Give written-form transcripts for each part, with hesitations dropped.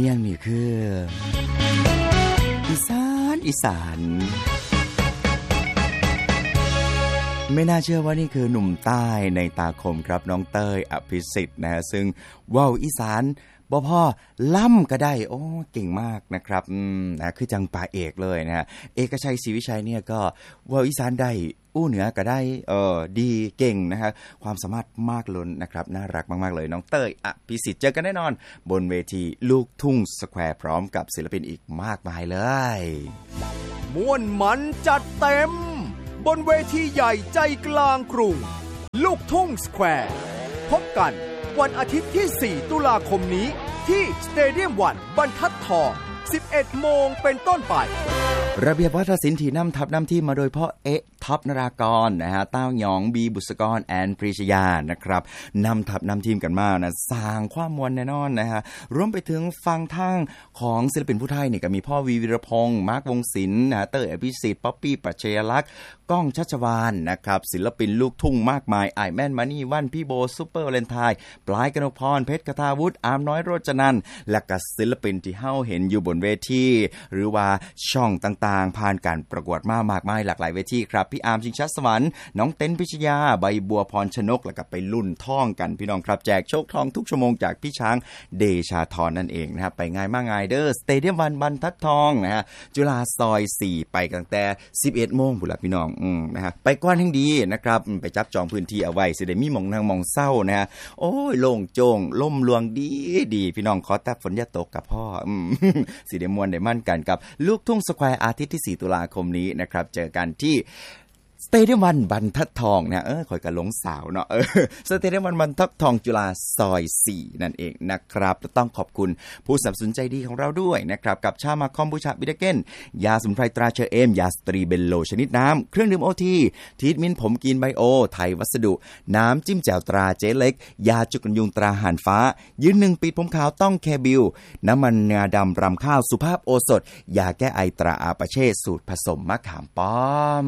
นี่ยังนี่คืออีสานไม่น่าเชื่อว่านี่คือหนุ่มใต้ในตาคมครับน้องเต้ยอภิสิทธิ์นะฮะซึ่งว่าวอีสานบ่พ่อล่ำก็ได้โอ้เก่งมากนะครับนะคือจังป่าเอกเลยนะฮะเอกชัยศรีวิชัยเนี่ยก็ว่าวอีสานได้อู้เหนือก็ได้ดีเก่งนะฮะความสามารถมากล้นนะครับน่ารักมากๆเลยน้องเต้ยอภิสิทธิ์เจอกันแน่นอนบนเวทีลูกทุ่งสแควร์พร้อมกับศิลปินอีกมากมายเลยม่วนมันจัดเต็มบนเวทีใหญ่ใจกลางกรุงลูกทุ่งสแควร์พบกันวันอาทิตย์ที่4ตุลาคมนี้ที่สเตเดียม1บรรทัดทอง 11 โมงเป็นต้นไประเบียบวัฒนศิลป์ที่นำทัพนำทีมมาโดยพ่อท็อปนรากรนะฮะเต้าหยองบีบุษกรแอนปรีชยานะครับนำทัพนำทีมกันมานะสร้างความมวลแน่นอนนะฮะรวมไปถึงฟังทางของศิลปินผู้ไทยนี่ก็มีพ่อวีวิรพงษ์มาร์ควงศิลป์นะเตอร์อภิสิทธิ์ป๊อปปี้ปัชญลักษณ์ก้องชัชวาลนะครับศิลปินลูกทุ่งมากมายไอแมนมานี่วันพี่โบซุปเปอร์วาเลนไทน์ปลายกนกพรเพชรกทาวุฒิอาร์มน้อยโรจนันท์และก็ศิลปินที่เฮาเห็นอยู่บนเวทีหรือว่าช่องต่างๆผ่านการประกวดมากมายหลากหลายเวทีครับพี่อาร์มชิงชัดสวรรค์น้องเต้นพิชยาใบบัวพรชนกแล้วก็ไปลุ่นท่องกันพี่น้องครับแจกโชคทองทุกชั่วโมงจากพี่ช้างเดชาธรนั่นเองนะครับไปง่ายมากง่ายเด้อสเตเดียม1บรรทัดทองนะฮะจุฬาซอย4ไปตั้งแต่ 11 โมงพุ่นล่ะพี่น้องนะฮะไปกว้านแห่งดีนะครับไปจับจองพื้นที่เอาไว้สิได้มีหม่องนั่งหม่องเศร้านะฮะโอ้ยโล่งโจ่งล่มลวงดีพี่น้องขอแต่ฝนอย่าตกกับพ่อสิได้ม่วนได้มั่นกันกับลูกทุ่งสแควร์อาทิตย์ที่4ตุลาคมนี้นะครับเจอกันที่สเตเดียม1บรรทัดทองนะข่อยก็หลงสาวเนาะสเตเดียม1บรรทัดทองจุฬาซอย4นั่นเองนะครับต้องขอบคุณผู้สนับสนุนใจดีของเราด้วยนะครับกับชามาคอมบูชาบิดาเก้นยาสมุนไพรตราเชอเอมยาสตรีเบลโลชนิดน้ำเครื่องดื่มโอทีทีทมินผมกินไบโอไทยวัสดุน้ำจิ้มแจ่วตราเจ๊เล็กยาจุกันยุงตราห่านฟ้ายืน1ปีผมขาวต้องแคบิลน้ำมันงาดำรำข้าวสุภาพโอสถยาแก้ไอตราอาปาเช่สูตรผสมมะขามป้อม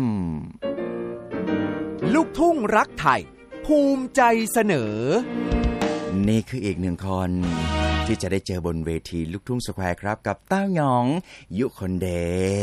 ลูกทุ่งรักไทยภูมิใจเสนอนี่คืออีกหนึ่งคนที่จะได้เจอบนเวทีลูกทุ่งสแควร์ครับกับเต้าหยองยุคนเด